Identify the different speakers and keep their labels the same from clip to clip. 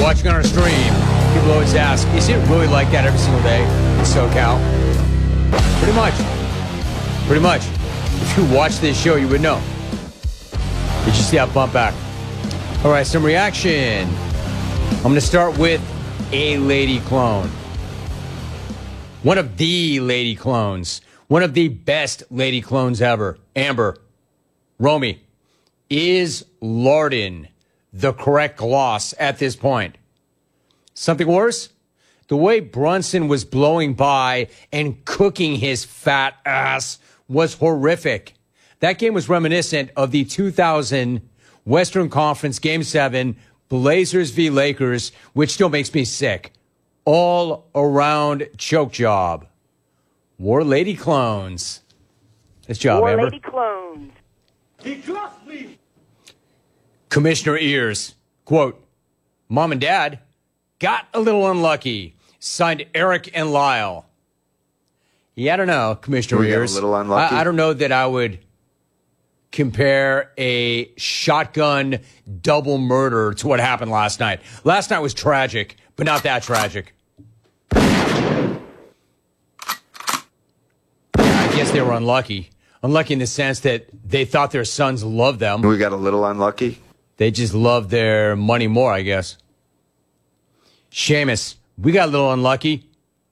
Speaker 1: watching on our stream, people always ask, is it really like that every single day in SoCal? Pretty much. Pretty much. If you watch this show, you would know. Did you see that bump back? All right, some reaction. I'm going to start with a lady clone. One of the lady clones. One of the best lady clones ever. Amber. Romy. Is Larden the correct gloss at this point? Something worse? The way Brunson was blowing by and cooking his fat ass was horrific. That game was reminiscent of the 2000 Western Conference Game 7 Blazers v. Lakers, which still makes me sick. All around choke job. War lady clones. Nice job, Amber.
Speaker 2: War lady clones.
Speaker 3: He glossed me.
Speaker 1: Commissioner Ears. Quote, Mom and Dad got a little unlucky. Signed Eric and Lyle. Yeah, I don't know, Commissioner Ears.
Speaker 4: A little unlucky.
Speaker 1: I don't know that I would compare a shotgun double murder to what happened last night. Last night was tragic, but not that tragic. Yeah, I guess they were unlucky. Unlucky in the sense that they thought their sons loved them.
Speaker 4: We got a little unlucky.
Speaker 1: They just love their money more, I guess. Seamus, we got a little unlucky.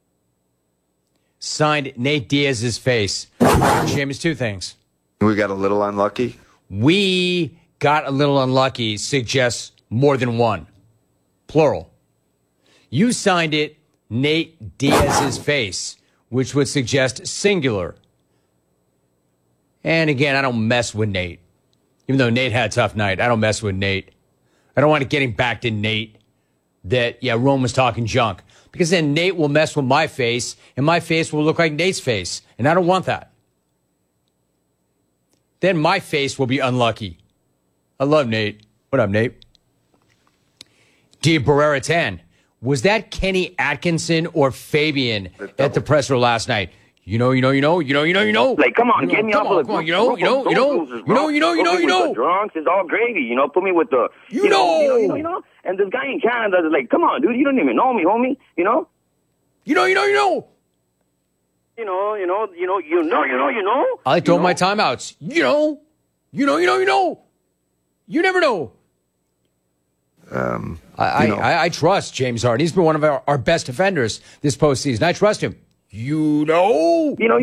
Speaker 1: Signed Nate Diaz's face. Seamus, two things.
Speaker 4: We got a little unlucky.
Speaker 1: We got a little unlucky suggests more than one. Plural. You signed it Nate Diaz's face, which would suggest singular. And again, I don't mess with Nate. Even though Nate had a tough night, I don't mess with Nate. I don't want to get him back to Nate that, yeah, Rome was talking junk. Because then Nate will mess with my face, and my face will look like Nate's face. And I don't want that. Then my face will be unlucky. I love Nate. What up, Nate? D. Barrera 10. Was that Kenny Atkinson or Fabian at the presser last night? You know.
Speaker 2: Like, come on, get me off of the...
Speaker 1: Come on, you know.
Speaker 2: Drunks is all gravy, you know. Put me with the... You know. And this guy in Canada is like, come on, dude, you don't even know me, homie, you know.
Speaker 1: You know.
Speaker 2: You know.
Speaker 1: I like to hold my timeouts. You know. You never know. I trust James Harden. He's been one of our best defenders this postseason. I trust him. You know. You know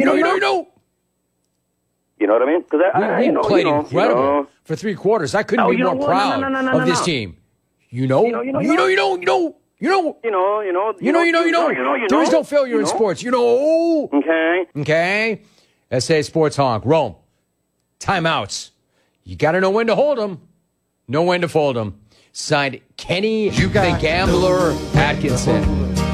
Speaker 2: what I mean? Because
Speaker 1: we played incredible for 3 quarters. I couldn't be more proud of this team. You know. There is no failure in sports. You know. Okay. SA Sports Honk. Rome. Timeouts. You got to know when to hold them. Know when to fold them. Signed Kenny the Gambler Atkinson.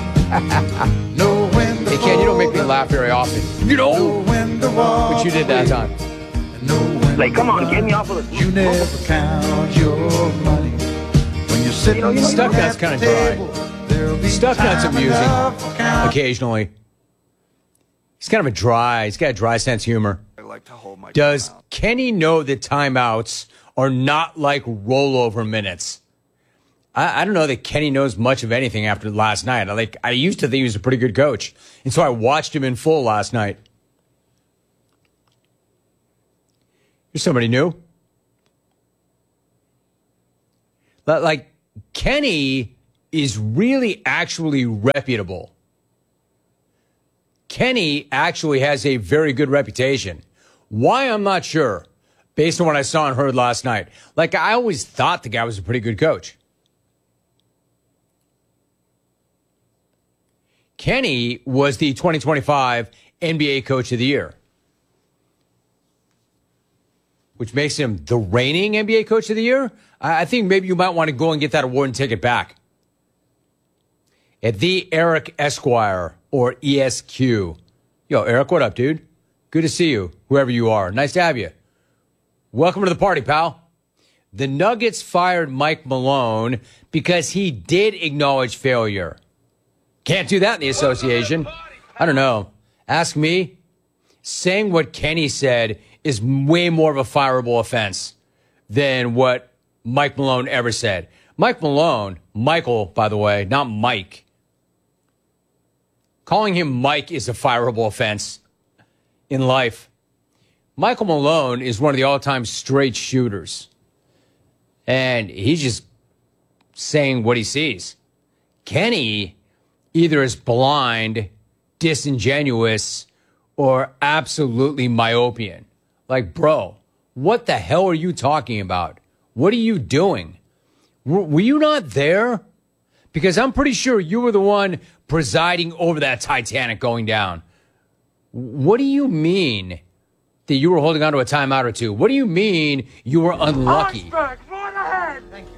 Speaker 1: Hey, Ken, you don't make me laugh very often. You know. But you did that time.
Speaker 2: Like, come on, get me off of the...
Speaker 3: You never count your money. When you're sitting
Speaker 1: Stucknut's kind of dry. Stucknut's amusing occasionally. He's kind of he's got a dry sense of humor.
Speaker 4: I like to hold my
Speaker 1: Does
Speaker 4: timeout.
Speaker 1: Kenny know that timeouts are not like rollover minutes? I don't know that Kenny knows much of anything after last night. I used to think he was a pretty good coach, and so I watched him in full last night. You're somebody new. Like, Kenny is really actually reputable. Kenny actually has a very good reputation. Why, I'm not sure, based on what I saw and heard last night. Like, I always thought the guy was a pretty good coach. Kenny was the 2025 NBA Coach of the Year, which makes him the reigning NBA Coach of the Year. I think maybe you might want to go and get that award and take it back. At the Eric Esquire, or ESQ. Yo, Eric, what up, dude? Good to see you, whoever you are. Nice to have you. Welcome to the party, pal. The Nuggets fired Mike Malone because he did acknowledge failure. Can't do that in the association. I don't know. Ask me. Saying what Kenny said is way more of a fireable offense than what Mike Malone ever said. Mike Malone, Michael, by the way, not Mike. Calling him Mike is a fireable offense in life. Michael Malone is one of the all-time straight shooters. And he's just saying what he sees. Kenny either is blind, disingenuous, or absolutely myopian. Like, bro, what the hell are you talking about? What are you doing? Were you not there? Because I'm pretty sure you were the one presiding over that Titanic going down. What do you mean that you were holding on to a timeout or two? What do you mean you were unlucky?
Speaker 3: Thank you.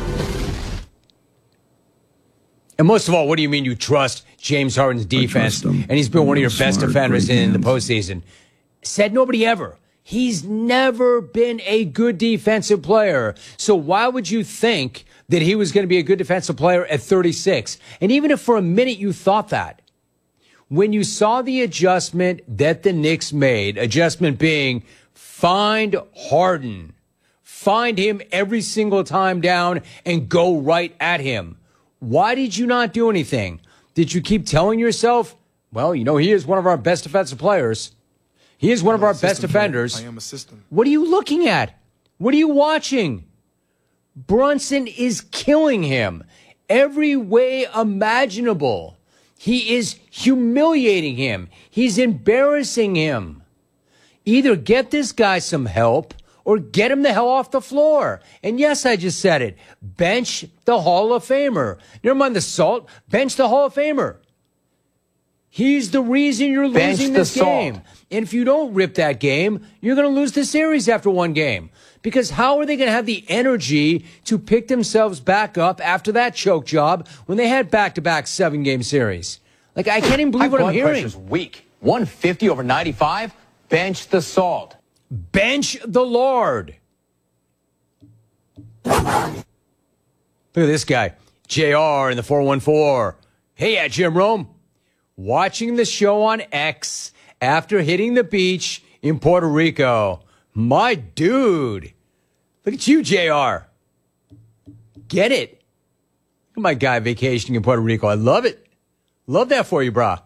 Speaker 1: And most of all, what do you mean you trust James Harden's defense? And he's been one of your best defenders in the postseason. Said nobody ever. He's never been a good defensive player. So why would you think that he was going to be a good defensive player at 36? And even if for a minute you thought that, when you saw the adjustment that the Knicks made, adjustment being find Harden, find him every single time down and go right at him. Why did you not do anything? Did you keep telling yourself, well, you know, he is one of our best defensive players. He is one of our best defenders.
Speaker 3: I am a system.
Speaker 1: What are you looking at? What are you watching? Brunson is killing him every way imaginable. He is humiliating him. He's embarrassing him. Either get this guy some help or get him the hell off the floor. And yes, I just said it. Bench the Hall of Famer. Never mind the salt. Bench the Hall of Famer. He's the reason you're losing this game. And if you don't rip that game, you're going to lose the series after one game. Because how are they going to have the energy to pick themselves back up after that choke job when they had back-to-back 7-game series? Like, I can't even believe what I'm hearing.
Speaker 5: Pressure's weak. 150 over 95. Bench the salt.
Speaker 1: Bench the Lord. Look at this guy, JR in the 414. Hey, at Jim Rome. Watching the show on X after hitting the beach in Puerto Rico. My dude. Look at you, JR. Get it. Look at my guy vacationing in Puerto Rico. I love it. Love that for you, brah.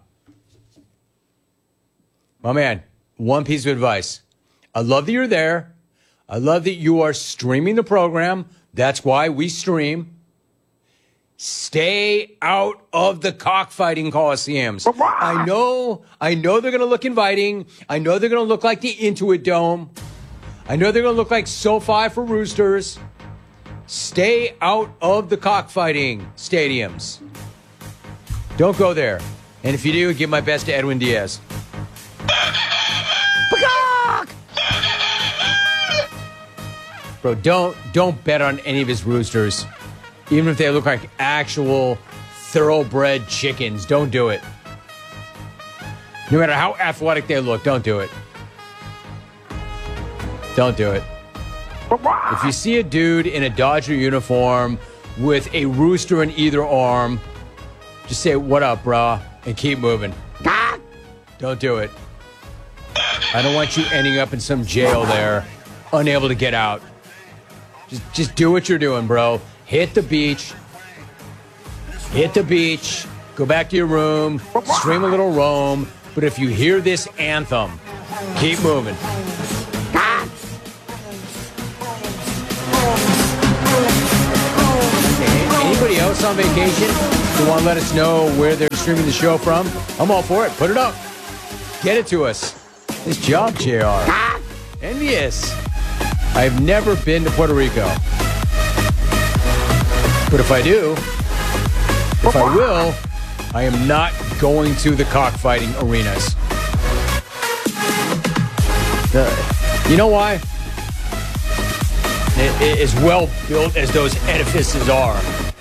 Speaker 1: My man, one piece of advice. I love that you're there. I love that you are streaming the program. That's why we stream. Stay out of the cockfighting coliseums. I know they're going to look inviting. I know they're going to look like the Intuit Dome. I know they're going to look like SoFi for Roosters. Stay out of the cockfighting stadiums. Don't go there. And if you do, give my best to Edwin Diaz. Bro, don't bet on any of his Roosters. Even if they look like actual thoroughbred chickens, don't do it. No matter how athletic they look, don't do it. Don't do it. If you see a dude in a Dodger uniform with a rooster in either arm, just say, what up, brah, and keep moving. Don't do it. I don't want you ending up in some jail there, unable to get out. Just do what you're doing, bro. Hit the beach. Hit the beach. Go back to your room. Stream a little Rome. But if you hear this anthem, keep moving. Anybody else on vacation who want to let us know where they're streaming the show from? I'm all for it. Put it up. Get it to us. Nice job, JR. Envious. I've never been to Puerto Rico. But if I do, if I will, I am not going to the cockfighting arenas. You know why? As well built as those edifices are,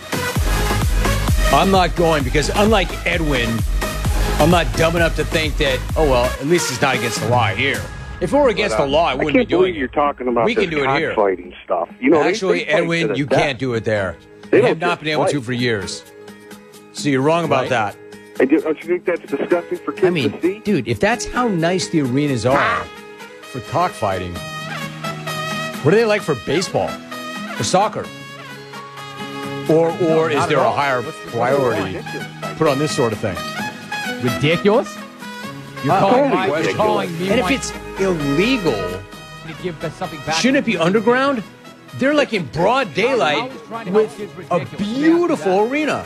Speaker 1: I'm not going because unlike Edwin, I'm not dumb enough to think that, oh, well, at least it's not against the law here. If it were against the law, I wouldn't be doing it.
Speaker 6: You're talking about
Speaker 1: we can do it here.
Speaker 6: Fighting stuff. You know,
Speaker 1: actually, Edwin, you can't do it there. They have not been able to for years. So you're wrong about that.
Speaker 6: Don't you think that's disgusting for kids to see?
Speaker 1: Dude, if that's how nice the arenas are for cockfighting, what are they like for baseball, for soccer? Or is there a higher priority put on this sort of thing?
Speaker 7: Ridiculous? You're calling me.
Speaker 1: And if it's illegal,
Speaker 7: to give something back,
Speaker 1: shouldn't it be underground? They're like in broad daylight with a beautiful arena.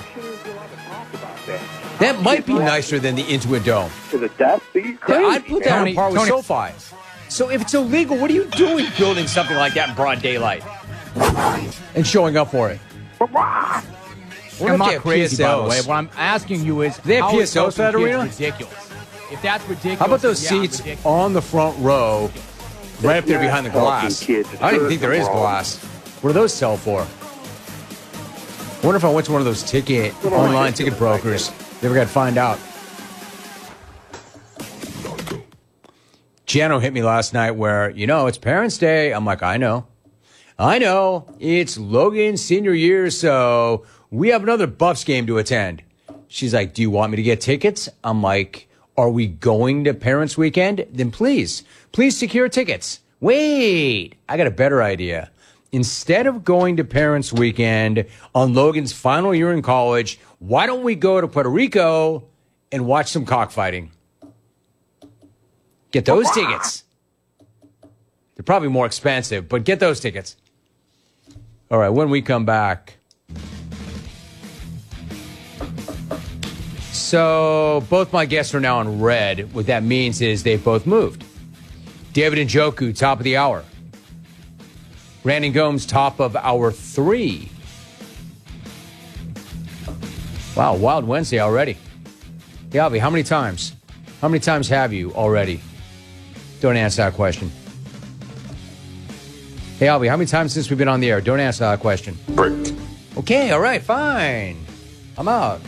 Speaker 1: That might be nicer than the Intuit Dome.
Speaker 6: To the death?
Speaker 1: I'd put that on par with SoFi. So if it's illegal, what are you doing building something like that in broad daylight and showing up for it?
Speaker 7: I'm not crazy, by the way. What I'm asking you is,
Speaker 1: they have
Speaker 7: how is
Speaker 1: PSOs for that
Speaker 7: kids
Speaker 1: arena?
Speaker 7: ridiculous? If that's ridiculous,
Speaker 1: How about those
Speaker 7: yeah,
Speaker 1: seats
Speaker 7: ridiculous.
Speaker 1: on the front row, right up there behind the glass? I don't even think there is glass. What do those sell for? I wonder if I went to one of those online ticket brokers. Never got to find out. Jano hit me last night where, it's Parents' Day. I'm like, I know. It's Logan's senior year, so we have another Buffs game to attend. She's like, do you want me to get tickets? I'm like, are we going to Parents' Weekend? Then please secure tickets. Wait, I got a better idea. Instead of going to Parents' Weekend on Logan's final year in college, why don't we go to Puerto Rico and watch some cockfighting? Get those tickets. They're probably more expensive, but get those tickets. All right, when we come back. So both my guests are now in red. What that means is they've both moved. David Njoku, top of the hour. Brandon Gomes, top of hour 3. Wow, Wild Wednesday already. Hey, Albie, how many times? How many times have you already? Don't answer that question. Hey, Albie, how many times since we've been on the air? Don't answer that question. Okay, all right, fine. I'm out.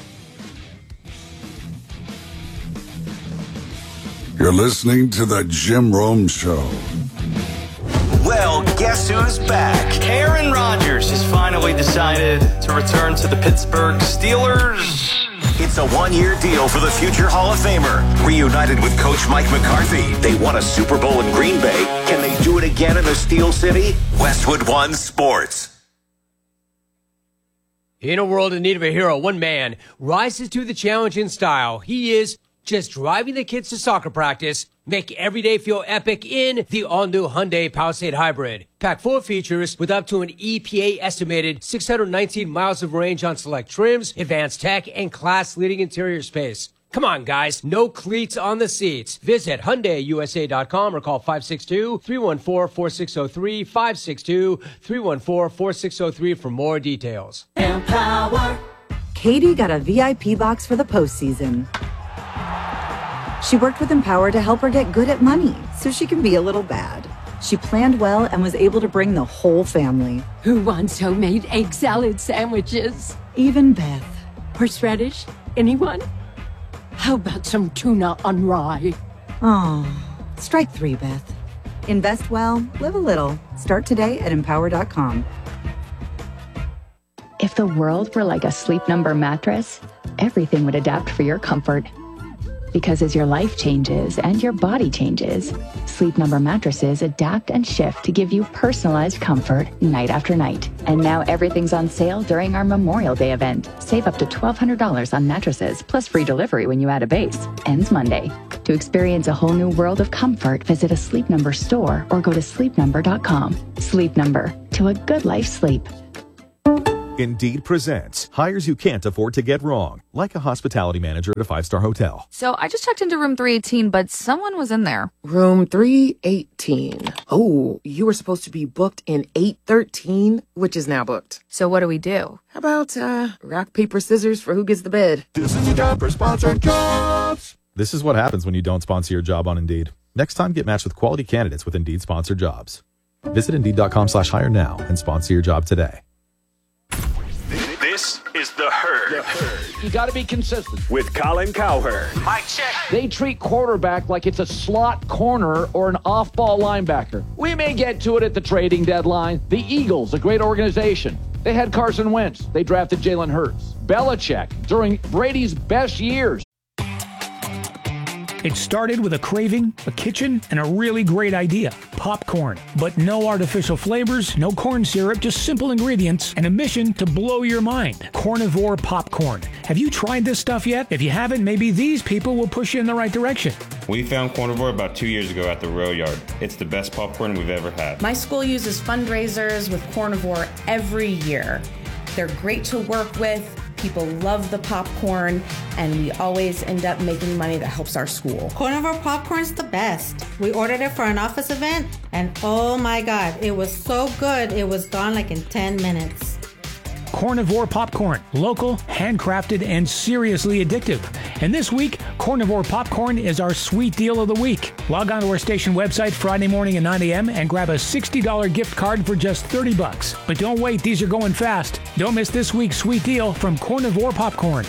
Speaker 8: You're listening to the Jim Rome Show.
Speaker 9: Well, guess who's back? Aaron Rodgers has finally decided to return to the Pittsburgh Steelers.
Speaker 10: It's a one-year deal for the future Hall of Famer. Reunited with Coach Mike McCarthy, they won a Super Bowl in Green Bay. Can they do it again in the Steel City? Westwood One Sports.
Speaker 1: In a world in need of a hero, one man rises to the challenge in style. He is just driving the kids to soccer practice, make every day feel epic in the all-new Hyundai Palisade Hybrid. Packed full of features with up to an EPA-estimated 619 miles of range on select trims, advanced tech, and class-leading interior space. Come on, guys. No cleats on the seats. Visit HyundaiUSA.com or call 562-314-4603, 562-314-4603 for more details.
Speaker 11: Empower. Katie got a VIP box for the postseason. She worked with Empower to help her get good at money so she can be a little bad. She planned well and was able to bring the whole family.
Speaker 12: Who wants homemade egg salad sandwiches?
Speaker 11: Even Beth.
Speaker 12: Horseradish? Anyone? How about some tuna on rye?
Speaker 11: Oh, strike 3, Beth. Invest well, live a little. Start today at Empower.com.
Speaker 13: If the world were like a Sleep Number mattress, everything would adapt for your comfort. Because as your life changes and your body changes, Sleep Number mattresses adapt and shift to give you personalized comfort night after night. And now everything's on sale during our Memorial Day event. Save up to $1,200 on mattresses, plus free delivery when you add a base. Ends Monday. To experience a whole new world of comfort, visit a Sleep Number store or go to sleepnumber.com. Sleep Number. To a good life sleep.
Speaker 14: Indeed presents hires you can't afford to get wrong, like a hospitality manager at a 5-star hotel.
Speaker 15: So I just checked into room 318, but someone was in there.
Speaker 16: Room 318. Oh, you were supposed to be booked in 813, which is now booked.
Speaker 15: So what do we do?
Speaker 16: How about rock, paper, scissors for who gets the bed?
Speaker 8: This is your time for sponsored jobs.
Speaker 14: This is what happens when you don't sponsor your job on Indeed. Next time, get matched with quality candidates with Indeed sponsored jobs. Visit Indeed.com/hire now and sponsor your job today.
Speaker 9: This is The Herd.
Speaker 7: You got to be consistent.
Speaker 6: With Colin Cowherd.
Speaker 9: Mike check.
Speaker 7: They treat quarterback like it's a slot corner or an off-ball linebacker. We may get to it at the trading deadline. The Eagles, a great organization. They had Carson Wentz. They drafted Jalen Hurts. Belichick during Brady's best years.
Speaker 17: It started with a craving, a kitchen, and a really great idea, popcorn. But no artificial flavors, no corn syrup, just simple ingredients, and a mission to blow your mind. Carnivore popcorn. Have you tried this stuff yet? If you haven't, maybe these people will push you in the right direction.
Speaker 18: We found Carnivore about 2 years ago at the Rail Yard. It's the best popcorn we've ever had.
Speaker 19: My school uses fundraisers with Carnivore every year. They're great to work with. People love the popcorn, and we always end up making money that helps our school.
Speaker 20: Carnivore popcorn's the best. We ordered it for an office event, and oh my God, it was so good. It was gone like in 10 minutes.
Speaker 17: Carnivore popcorn, local, handcrafted, and seriously addictive. And this week, Carnivore popcorn is our sweet deal of the week. Log on to our station website Friday morning at 9 a.m. and grab a $60 gift card for just $30. But don't wait, these are going fast. Don't miss this week's sweet deal from Carnivore popcorn.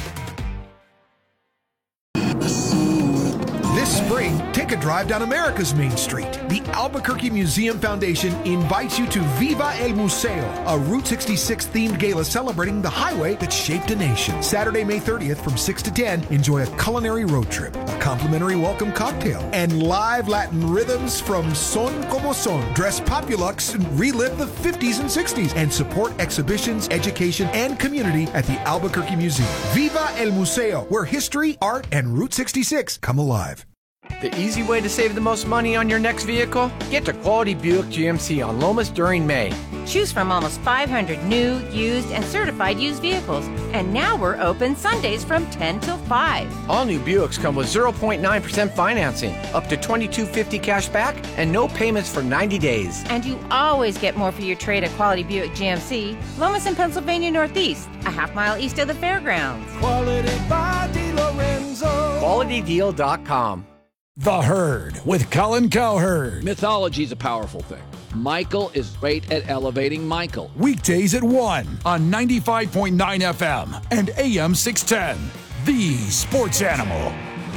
Speaker 21: This spring, take a drive down America's Main Street. The Albuquerque Museum Foundation invites you to Viva el Museo, a Route 66 themed gala celebrating the highway that shaped a nation. Saturday, May 30th from 6 to 10, enjoy a culinary road trip, a complimentary welcome cocktail, and live Latin rhythms from Son Como Son. Dress Populux and relive the 50s and 60s and support exhibitions, education, and community at the Albuquerque Museum. Viva el Museo, where history, art, and Route 66 come alive.
Speaker 22: The easy way to save the most money on your next vehicle? Get to Quality Buick GMC on Lomas during May.
Speaker 23: Choose from almost 500 new, used, and certified used vehicles. And now we're open Sundays from 10 till 5.
Speaker 22: All new Buicks come with 0.9% financing, up to $22.50 cash back, and no payments for 90 days.
Speaker 23: And you always get more for your trade at Quality Buick GMC, Lomas in Pennsylvania Northeast, a half-mile east of the fairgrounds.
Speaker 22: Quality by DiLorenzo. QualityDeal.com.
Speaker 24: The Herd with Colin Cowherd.
Speaker 7: Mythology is a powerful thing. Michael is great at elevating Michael.
Speaker 24: Weekdays at 1 on 95.9 FM and AM 610. The Sports Animal.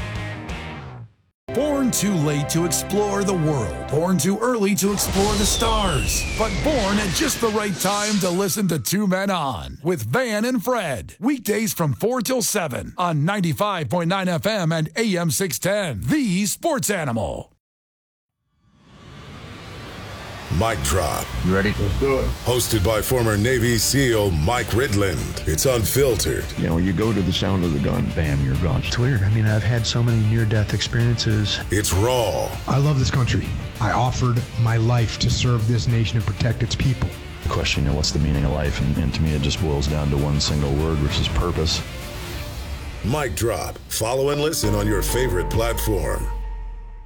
Speaker 24: Born too late to explore the world. Born too early to explore the stars. But born at just the right time to listen to Two Men On with Van and Fred. Weekdays from 4 till 7 on 95.9 FM and AM 610. The Sports Animal.
Speaker 8: Mic Drop.
Speaker 25: You ready?
Speaker 8: Let's do it. Hosted by former Navy SEAL Mike Ridland. It's unfiltered.
Speaker 25: You know, you go to the sound of the gun, bam, you're gone. It's weird. I mean, I've had so many near-death experiences.
Speaker 8: It's raw.
Speaker 26: I love this country. I offered my life to serve this nation and protect its people.
Speaker 25: The question, what's the meaning of life? And to me, it just boils down to one single word, which is purpose.
Speaker 8: Mic Drop. Follow and listen on your favorite platform.